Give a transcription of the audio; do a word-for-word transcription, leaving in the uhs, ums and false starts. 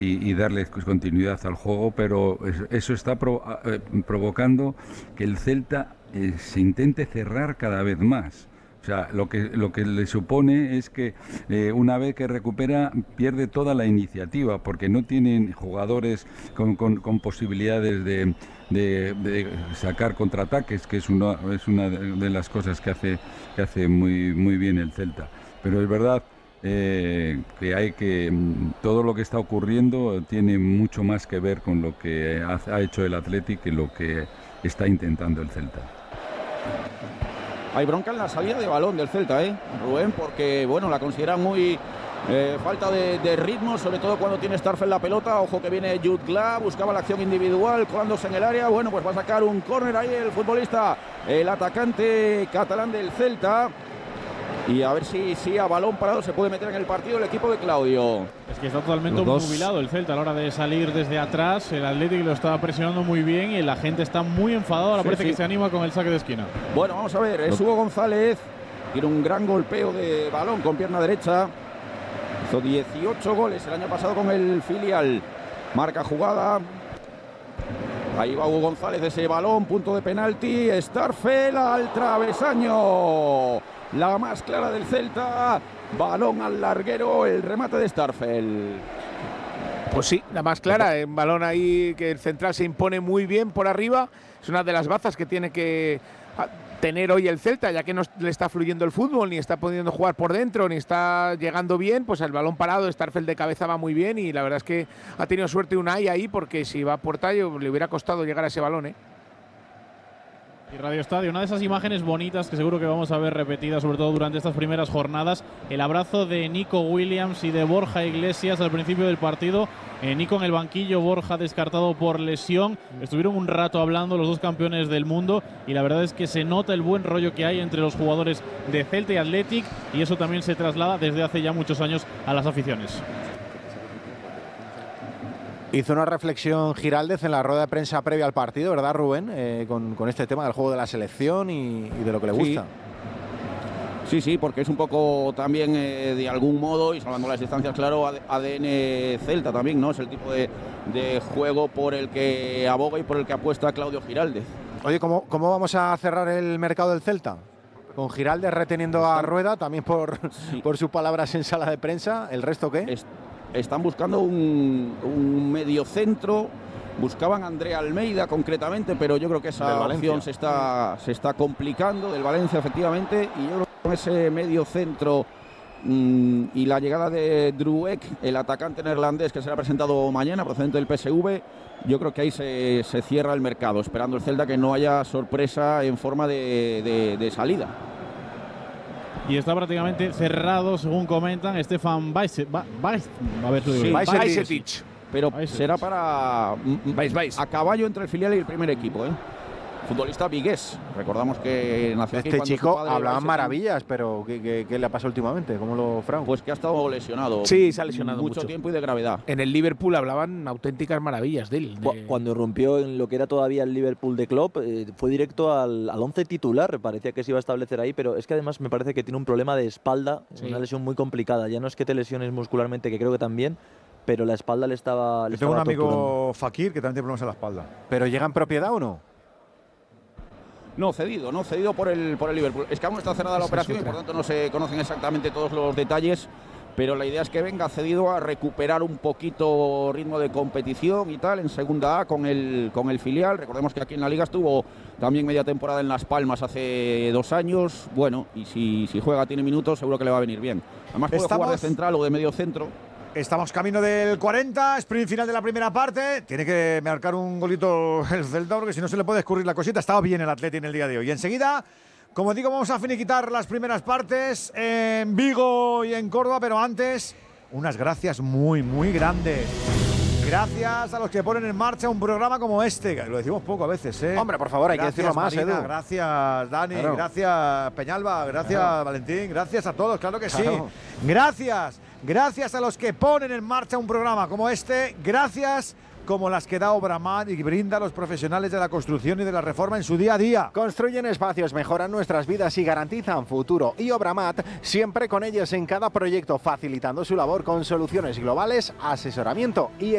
y, y darle continuidad al juego, pero eso está pro, eh, provocando que el Celta eh, se intente cerrar cada vez más. O sea, lo que, lo que le supone es que eh, una vez que recupera pierde toda la iniciativa, porque no tienen jugadores con, con, con posibilidades de, de, de sacar contraataques, que es una, es una de las cosas que hace, que hace muy, muy bien el Celta. Pero es verdad eh, que hay que todo lo que está ocurriendo tiene mucho más que ver con lo que ha, ha hecho el Athletic que lo que está intentando el Celta. Hay bronca en la salida de balón del Celta, ¿eh, Rubén? Porque, bueno, la consideran muy eh, falta de, de ritmo, sobre todo cuando tiene Starfel la pelota. Ojo que viene Jude Gla, buscaba la acción individual, colándose en el área. Bueno, pues va a sacar un córner ahí el futbolista, el atacante catalán del Celta. Y a ver si, si a balón parado se puede meter en el partido el equipo de Claudio. Es que está totalmente movilado el Celta a la hora de salir desde atrás. El Athletic lo está presionando muy bien y la gente está muy enfadada. Ahora sí, parece sí. que se anima con el saque de esquina. Bueno, vamos a ver. Es Hugo González. Tiene un gran golpeo de balón con pierna derecha. Hizo dieciocho goles el año pasado con el filial. Marca jugada. Ahí va Hugo González, ese balón, punto de penalti. Starfel al travesaño. La más clara del Celta, balón al larguero, el remate de Starfel. Pues sí, la más clara, en balón ahí que el central se impone muy bien por arriba. Es una de las bazas que tiene que tener hoy el Celta, ya que no le está fluyendo el fútbol, ni está pudiendo jugar por dentro, ni está llegando bien. Pues el balón parado, Starfel de cabeza va muy bien y la verdad es que ha tenido suerte Unai ahí, porque si va por tallo le hubiera costado llegar a ese balón, ¿eh? Y Radio Estadio, una de esas imágenes bonitas que seguro que vamos a ver repetidas, sobre todo durante estas primeras jornadas, el abrazo de Nico Williams y de Borja Iglesias al principio del partido. Eh, Nico en el banquillo, Borja descartado por lesión. Estuvieron un rato hablando los dos campeones del mundo y la verdad es que se nota el buen rollo que hay entre los jugadores de Celta y Athletic, y eso también se traslada desde hace ya muchos años a las aficiones. Hizo una reflexión Giraldez en la rueda de prensa previa al partido, ¿verdad, Rubén? Eh, con, con este tema del juego de la selección y, y de lo que le gusta. Sí, sí, sí, porque es un poco también eh, de algún modo, y salvando las distancias, claro, A D N Celta también, ¿no? Es el tipo de, de juego por el que aboga y por el que apuesta Claudio Giraldez. Oye, ¿cómo, cómo vamos a cerrar el mercado del Celta? Con Giraldez reteniendo a Rueda, también por, sí. por sus palabras en sala de prensa. ¿El resto qué? Es, están buscando un, un mediocentro. Buscaban a André Almeida concretamente, pero yo creo que esa opción se está, se está complicando, del Valencia efectivamente, y yo creo que con ese medio centro mmm, y la llegada de Druek, el atacante neerlandés que será presentado mañana procedente del P S V, yo creo que ahí se, se cierra el mercado, esperando el Celta que no haya sorpresa en forma de, de, de salida. Y está prácticamente cerrado, según comentan, Stefan Bajcetic. Sí, Bajcetic. Pero Bajcetic. Será para vais, vais. a caballo entre el filial y el primer equipo, ¿eh? Futbolista vigués. Recordamos que nació este aquí cuando chico su padre hablaba Bajcetic. Maravillas, pero ¿qué, qué, qué le ha pasado últimamente? ¿Cómo lo Fran? Pues que ha estado lesionado. Sí, se ha lesionado mucho, mucho tiempo y de gravedad. En el Liverpool hablaban auténticas maravillas de él. De... Cuando rompió en lo que era todavía el Liverpool de Klopp, eh, fue directo al, al once titular. Parecía que se iba a establecer ahí, pero es que además me parece que tiene un problema de espalda, sí. Una lesión muy complicada. Ya no es que te lesiones muscularmente, que creo que también, pero la espalda le estaba le Yo tengo estaba un amigo torturando. Fakir que también tiene problemas en la espalda. ¿Pero llega en propiedad o no? No, cedido, no cedido por el, por el Liverpool. Es que aún está cerrada la Esa operación y por tanto no se conocen exactamente todos los detalles, pero la idea es que venga cedido a recuperar un poquito ritmo de competición y tal en Segunda A con el, con el filial. Recordemos que aquí en la Liga estuvo también media temporada en Las Palmas hace dos años. Bueno, y si, si juega, tiene minutos, seguro que le va a venir bien. Además puede Estamos... jugar de central o de medio centro. Estamos camino del cuarenta, sprint final de la primera parte. Tiene que marcar un golito el Celta porque si no se le puede escurrir la cosita. Estaba bien el Atleti en el día de hoy. Y enseguida, como digo, vamos a finiquitar las primeras partes en Vigo y en Córdoba, pero antes, unas gracias muy, muy grandes. Gracias a los que ponen en marcha un programa como este, que lo decimos poco a veces, ¿eh? Hombre, por favor, hay gracias, que decirlo más, Marina, Edu. Gracias, Dani, claro. Gracias, Peñalba, gracias, claro. Valentín, gracias a todos, claro que sí. Claro. Gracias, gracias a los que ponen en marcha un programa como este, gracias como las que da Obramat y brinda a los profesionales de la construcción y de la reforma en su día a día. Construyen espacios, mejoran nuestras vidas y garantizan futuro. Y Obramat, siempre con ellos en cada proyecto, facilitando su labor con soluciones globales, asesoramiento y